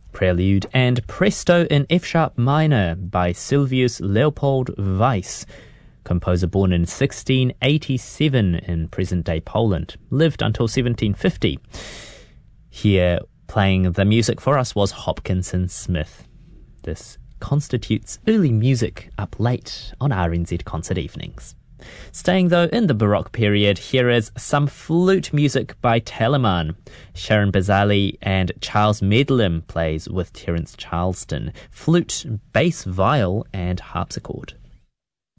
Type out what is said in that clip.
Prelude and Presto in F-sharp minor by Silvius Leopold Weiss, composer born in 1687 in present-day Poland, lived until 1750. Here, playing the music for us was Hopkinson Smith. This constitutes early music up late on RNZ concert evenings. Staying though in the Baroque period, here is some flute music by Telemann. Sharon Bazali and Charles Medlin plays with Terence Charleston, flute, bass viol and harpsichord.